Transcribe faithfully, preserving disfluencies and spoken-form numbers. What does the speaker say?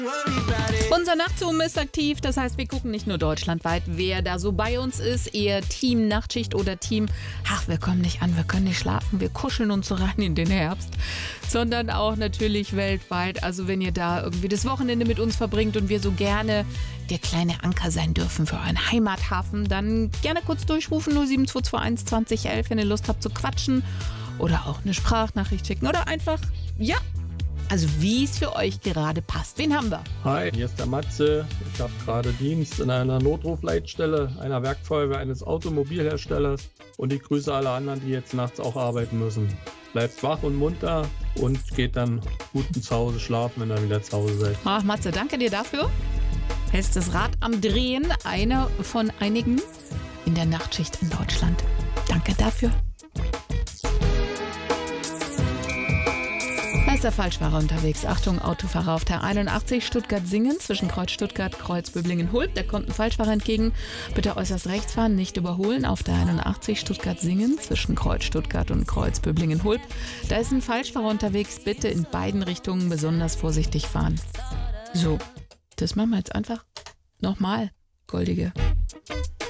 Unser Nachtzoom ist aktiv, das heißt, wir gucken nicht nur deutschlandweit, wer da so bei uns ist, eher Team Nachtschicht oder Team, ach, wir kommen nicht an, wir können nicht schlafen, wir kuscheln uns so rein in den Herbst, sondern auch natürlich weltweit. Also wenn ihr da irgendwie das Wochenende mit uns verbringt und wir so gerne der kleine Anker sein dürfen für euren Heimathafen, dann gerne kurz durchrufen, null sieben zwei zwei eins zwanzig elf, wenn ihr Lust habt zu quatschen oder auch eine Sprachnachricht schicken oder einfach, ja, also wie es für euch gerade passt. Wen haben wir? Hi, hier ist der Matze. Ich habe gerade Dienst in einer Notrufleitstelle einer Werkfeuerwehr eines Automobilherstellers und ich grüße alle anderen, die jetzt nachts auch arbeiten müssen. Bleibt wach und munter und geht dann gut zu Hause schlafen, wenn ihr wieder zu Hause seid. Ach Matze, danke dir dafür. Hältst das Rad am Drehen, einer von einigen in der Nachtschicht in Deutschland. Danke dafür. Da ist der Falschfahrer unterwegs. Achtung, Autofahrer auf der einundachtzig Stuttgart-Singen zwischen Kreuz Stuttgart, Kreuz Böblingen-Hulp. Da kommt ein Falschfahrer entgegen. Bitte äußerst rechts fahren, nicht überholen. Auf der einundachtzig Stuttgart-Singen zwischen Kreuz Stuttgart und Kreuz Böblingen-Hulp. Da ist ein Falschfahrer unterwegs. Bitte in beiden Richtungen besonders vorsichtig fahren. So, das machen wir jetzt einfach nochmal, Goldige.